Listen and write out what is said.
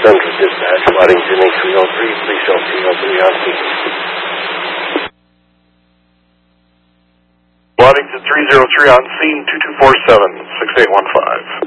Central Dispatch, Waddington 8303, please show 303 on scene. Waddington 303 on scene, 2247, 6815.